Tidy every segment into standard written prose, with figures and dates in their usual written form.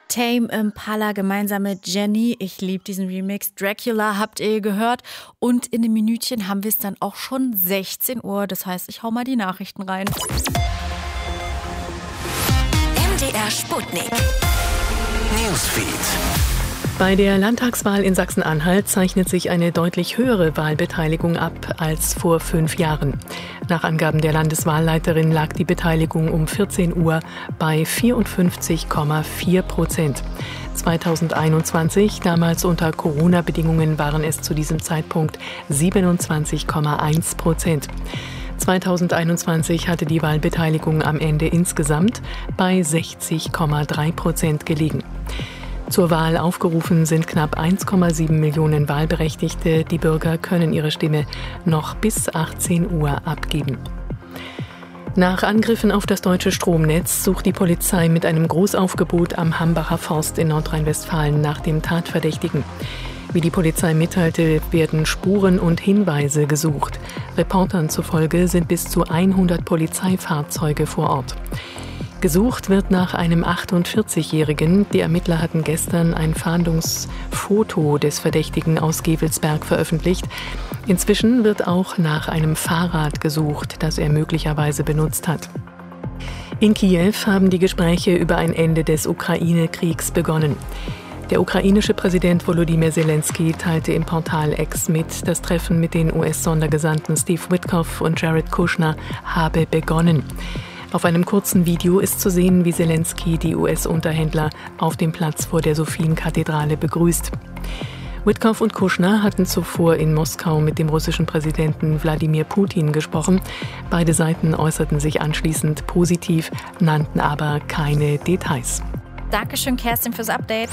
Tame Impala gemeinsam mit Jenny. Ich liebe diesen Remix. Dracula habt ihr gehört. Und in einem Minütchen haben wir es dann auch schon 16 Uhr. Das heißt, ich hau mal die Nachrichten rein. MDR Sputnik. Newsfeed. Bei der Landtagswahl in Sachsen-Anhalt zeichnet sich eine deutlich höhere Wahlbeteiligung ab als vor 5 Jahren. Nach Angaben der Landeswahlleiterin lag die Beteiligung um 14 Uhr bei 54,4%. 2021, damals unter Corona-Bedingungen, waren es zu diesem Zeitpunkt 27,1%. 2021 hatte die Wahlbeteiligung am Ende insgesamt bei 60,3% gelegen. Zur Wahl aufgerufen sind knapp 1,7 Millionen Wahlberechtigte. Die Bürger können ihre Stimme noch bis 18 Uhr abgeben. Nach Angriffen auf das deutsche Stromnetz sucht die Polizei mit einem Großaufgebot am Hambacher Forst in Nordrhein-Westfalen nach dem Tatverdächtigen. Wie die Polizei mitteilte, werden Spuren und Hinweise gesucht. Reportern zufolge sind bis zu 100 Polizeifahrzeuge vor Ort. Gesucht wird nach einem 48-Jährigen. Die Ermittler hatten gestern ein Fahndungsfoto des Verdächtigen aus Gevelsberg veröffentlicht. Inzwischen wird auch nach einem Fahrrad gesucht, das er möglicherweise benutzt hat. In Kiew haben die Gespräche über ein Ende des Ukraine-Kriegs begonnen. Der ukrainische Präsident Volodymyr Zelensky teilte im Portal X mit, das Treffen mit den US-Sondergesandten Steve Witkoff und Jared Kushner habe begonnen. Auf einem kurzen Video ist zu sehen, wie Zelensky die US-Unterhändler auf dem Platz vor der Sophienkathedrale begrüßt. Witkoff und Kushner hatten zuvor in Moskau mit dem russischen Präsidenten Wladimir Putin gesprochen. Beide Seiten äußerten sich anschließend positiv, nannten aber keine Details. Dankeschön, Kerstin, fürs Update.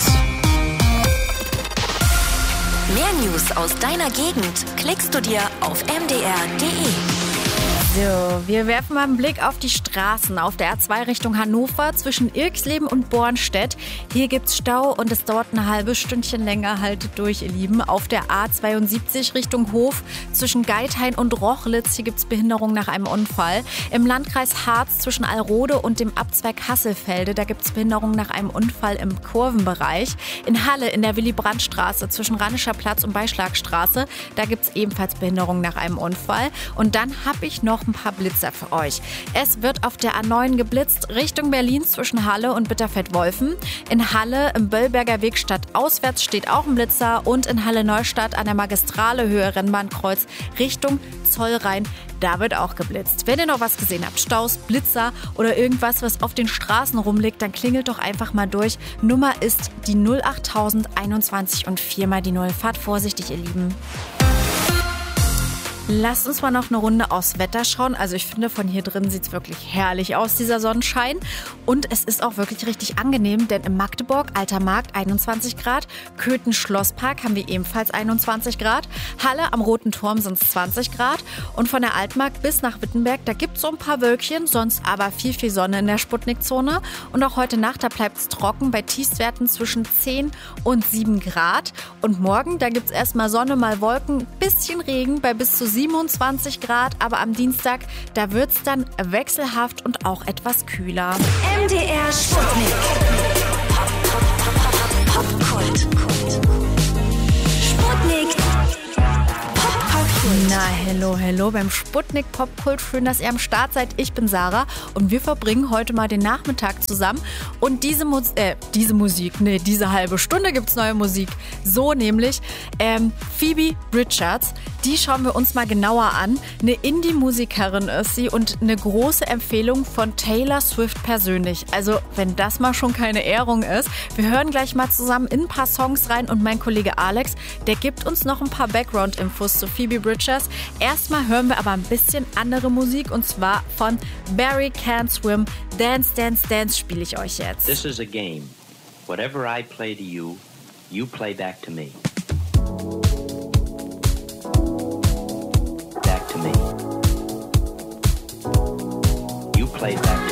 Mehr News aus deiner Gegend klickst du dir auf mdr.de. So, wir werfen mal einen Blick auf die Straßen auf der A2 Richtung Hannover zwischen Irxleben und Bornstedt. Hier gibt's Stau und es dauert ein halbes Stündchen länger. Haltet durch, ihr Lieben. Auf der A72 Richtung Hof zwischen Geithain und Rochlitz. Hier gibt's Behinderung nach einem Unfall. Im Landkreis Harz zwischen Alrode und dem Abzweig Hasselfelde. Da gibt's Behinderung nach einem Unfall im Kurvenbereich. In Halle in der Willy-Brandt-Straße zwischen Rannischer Platz und Beischlagstraße. Da gibt's ebenfalls Behinderung nach einem Unfall. Und dann habe ich noch ein paar Blitzer für euch. Es wird auf der A9 geblitzt Richtung Berlin zwischen Halle und Bitterfeld-Wolfen. In Halle im Böllberger Weg stadtauswärts steht auch ein Blitzer und in Halle-Neustadt an der Magistrale Höhe Rennbahnkreuz Richtung Zollrhein. Da wird auch geblitzt. Wenn ihr noch was gesehen habt, Staus, Blitzer oder irgendwas, was auf den Straßen rumliegt, dann klingelt doch einfach mal durch. Nummer ist die 08021 und 4 mal die 0. Fahrt vorsichtig, ihr Lieben. Lasst uns mal noch eine Runde aufs Wetter schauen. Also ich finde, von hier drin sieht es wirklich herrlich aus, dieser Sonnenschein. Und es ist auch wirklich richtig angenehm, denn in Magdeburg, Alter Markt, 21 Grad. Köthen Schlosspark haben wir ebenfalls 21 Grad. Halle am Roten Turm sind es 20 Grad. Und von der Altmark bis nach Wittenberg, da gibt es so ein paar Wölkchen, sonst aber viel Sonne in der Sputnik-Zone. Und auch heute Nacht, da bleibt es trocken bei Tiefstwerten zwischen 10 und 7 Grad. Und morgen, da gibt es erstmal Sonne, mal Wolken, bisschen Regen bei bis zu 27 Grad, aber am Dienstag, da wird es dann wechselhaft und auch etwas kühler. MDR Sputnik. Popkult. Sputnik. Na, hello beim Sputnik Popkult. Schön, dass ihr am Start seid. Ich bin Sarah und wir verbringen heute mal den Nachmittag zusammen. Und diese halbe Stunde gibt's neue Musik. So nämlich Phoebe Bridgers. Die schauen wir uns mal genauer an. Eine Indie-Musikerin ist sie und eine große Empfehlung von Taylor Swift persönlich. Also, wenn das mal schon keine Ehrung ist. Wir hören gleich mal zusammen in ein paar Songs rein und mein Kollege Alex, der gibt uns noch ein paar Background-Infos zu Phoebe Bridgers. Erstmal hören wir aber ein bisschen andere Musik und zwar von Barry Can't Swim. Dance, Dance, Dance spiele ich euch jetzt. This is a game. Whatever I play to you, you play back to me. Back to me. You play back